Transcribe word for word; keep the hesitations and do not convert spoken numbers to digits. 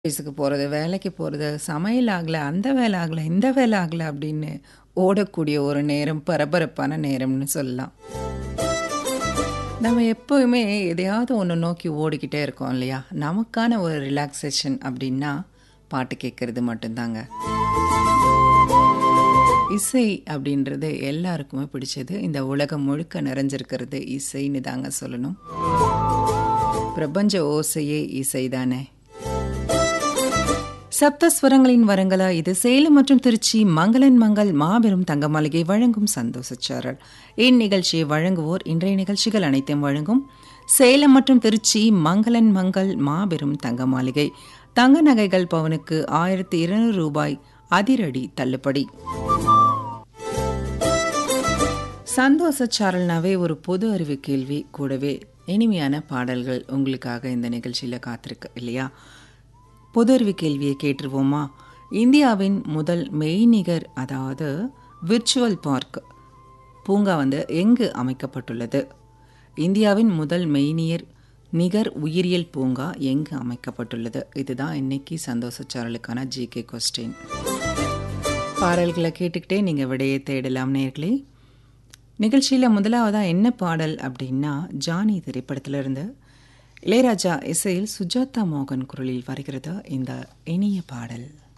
ஆஃபீஸுக்கு போறது, வேலைக்கு போறது, சமையல் ஆகல, அந்த வேலை ஆகல, இந்த வேலை ஆகல அப்படின்னு ஓடக்கூடிய ஒரு நேரம் பரபரப்பான நேரம்னு சொல்லலாம். நம்ம எப்பவுமே எதையாவது ஒண்ணு நோக்கி ஓடிக்கிட்டே இருக்கோம் இல்லையா? நமக்கான ஒரு ரிலாக்சேஷன் அப்படின்னா பாட்டு கேட்கறது மட்டும்தாங்க. இசை அப்படின்றது எல்லாருக்குமே பிடிச்சது. இந்த உலகம் முழுக்க நிறைஞ்சிருக்கிறது இசைன்னு தாங்க சொல்லணும். பிரபஞ்ச ஓசையே இசைதானே. சப்தஸ்வரங்களின் வரங்களா இது சேலம் மற்றும் திருச்சி மங்களன் மங்கள் மாபெரும் தங்க மாளிகை வழங்கும் சந்தோஷச்சாரல். இந்நிகழ்ச்சியை வழங்குவோர் இன்றைய நிகழ்ச்சிகள் அனைத்தையும் வழங்கும் சேலம் மற்றும் திருச்சி மங்களன் மங்கள் மாபெரும் தங்க மாளிகை. தங்க நகைகள் பவனுக்கு ஆயிரத்தி இருநூறு ரூபாய் அதிரடி தள்ளுபடி. சந்தோஷச்சாரல்னாவே ஒரு பொது அறிவு கேள்வி, கூடவே இனிமையான பாடல்கள் உங்களுக்காக இந்த நிகழ்ச்சியில காத்திருக்கு இல்லையா? பொது அறிவு கேள்வியை கேட்டுருவோமா? இந்தியாவின் முதல் மெய்நிகர் அதாவது விர்ச்சுவல் பார்க் பூங்கா வந்து எங்கு அமைக்கப்பட்டுள்ளது? இந்தியாவின் முதல் மெய்நிகர் நிகர் உயிரியல் பூங்கா எங்கு அமைக்கப்பட்டுள்ளது? இதுதான் இன்னைக்கு சந்தோஷச்சாரலுக்கான ஜிகே கொஸ்டின். பாடல்களை கேட்டுக்கிட்டே நீங்கள் விடையை தேடலாம் நேர்களே. நிகழ்ச்சியில் முதலாவதா என்ன பாடல் அப்படின்னா, ஜானி திரைப்படத்திலிருந்து இளையராஜா இசையில் சுஜாதா மோகன் குரலில் வருகிறது இந்த இனிய பாடல்.